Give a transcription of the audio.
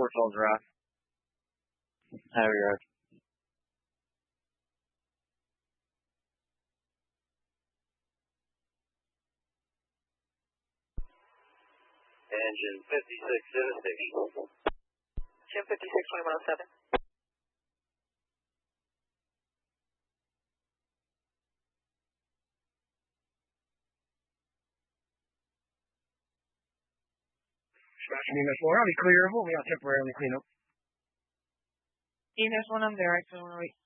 Fort Falls Rock. Highway Road. Engine 56 Devastation. Jim 56, 2107. Dispatch EMS 4, I'll be clear of what we got temporarily clean up. EMS 1, I'm there, actually,